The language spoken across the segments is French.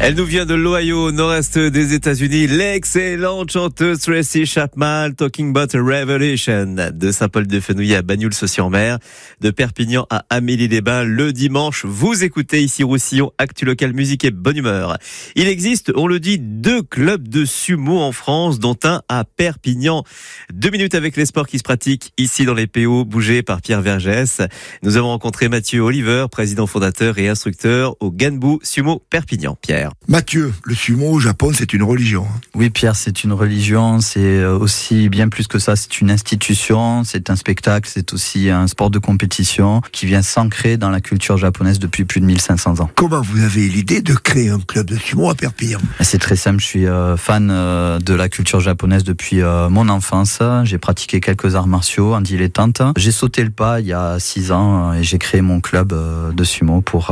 Elle nous vient de l'Ohio, au nord-est des États-Unis, l'excellente chanteuse Tracy Chapman, Talking About a Revelation, de Saint-Paul-de-Fenouillet à Bagnols-Saucy-en-Mer, de Perpignan à Amélie-les-Bains. Le dimanche, vous écoutez ici Roussillon, Actu Local, musique et bonne humeur. Il existe, on le dit, 2 clubs de sumo en France, dont un à Perpignan. 2 minutes avec les sports qui se pratiquent ici dans les PO, bougés par Pierre Vergès. Nous avons rencontré Mathieu Oliver, président fondateur et instructeur au Ganbu Sumo Perpignan. Pierre. Mathieu, le sumo au Japon, c'est une religion. Oui, Pierre, c'est une religion, c'est aussi bien plus que ça, c'est une institution, c'est un spectacle, c'est aussi un sport de compétition qui vient s'ancrer dans la culture japonaise depuis plus de 1500 ans. Comment vous avez l'idée de créer un club de sumo à Perpignan ? C'est très simple, je suis fan de la culture japonaise depuis mon enfance. J'ai pratiqué quelques arts martiaux en dilettante. J'ai sauté le pas il y a 6 ans et j'ai créé mon club de sumo pour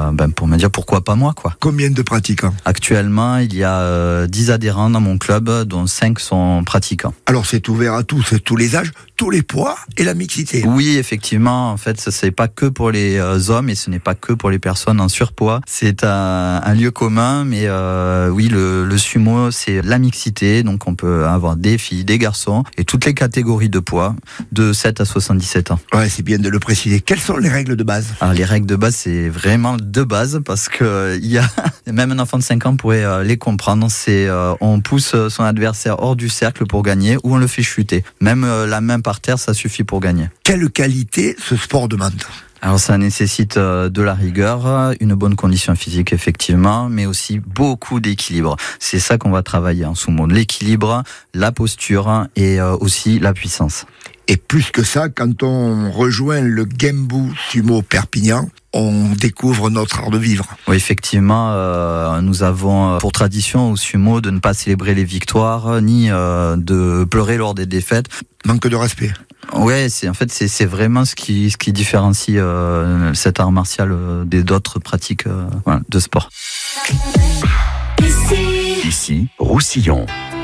me dire pourquoi pas moi, quoi. Combien de pratiquants ? Actuellement, il y a 10 adhérents dans mon club, dont 5 sont pratiquants. Alors c'est ouvert à tous les âges, tous les poids et la mixité. Oui, effectivement, en fait, c'est pas que pour les hommes et ce n'est pas que pour les personnes en surpoids. C'est un lieu commun, mais oui, le sumo, c'est la mixité, donc on peut avoir des filles, des garçons et toutes les catégories de poids, de 7 à 77 ans. Ouais, c'est bien de le préciser. Quelles sont les règles de base ? Alors, les règles de base, c'est vraiment de base parce que il y a même un enfant de 5 ans pourrait les comprendre. C'est on pousse son adversaire hors du cercle pour gagner ou on le fait chuter. Même la main par terre, ça suffit pour gagner. Quelle qualité ce sport demande ? Alors ça nécessite de la rigueur, une bonne condition physique effectivement, mais aussi beaucoup d'équilibre. C'est ça qu'on va travailler en sumo, l'équilibre, la posture et aussi la puissance. Et plus que ça, quand on rejoint le Ganbu Sumo Perpignan, on découvre notre art de vivre. Oui, effectivement, nous avons pour tradition au sumo de ne pas célébrer les victoires, ni de pleurer lors des défaites. Manque de respect. Ouais, c'est vraiment ce qui différencie cet art martial des d'autres pratiques de sport. Ici, Roussillon.